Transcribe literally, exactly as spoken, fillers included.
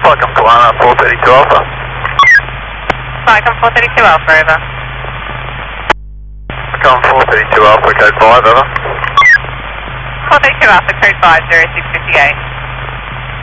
Falcon Polana, four thirty-two Alpha. Falcon four thirty-two Alpha, over. Falcon four thirty-two Alpha, code five, over. four thirty-two Alpha, code five, zero six fifty-eight.